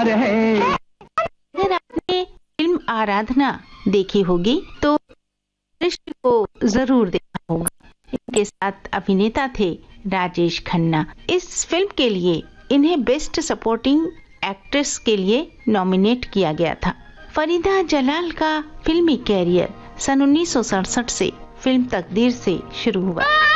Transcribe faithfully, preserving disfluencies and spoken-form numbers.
है। अगर आपने फिल्म आराधना देखी होगी तो दृश्य को जरूर देखा होगा। इनके साथ अभिनेता थे राजेश खन्ना। इस फिल्म के लिए इन्हें बेस्ट सपोर्टिंग एक्ट्रेस के लिए नॉमिनेट किया गया था। फरीदा जलाल का फिल्मी कैरियर सन उन्नीस सौ सड़सठ से फिल्म तकदीर से शुरू हुआ।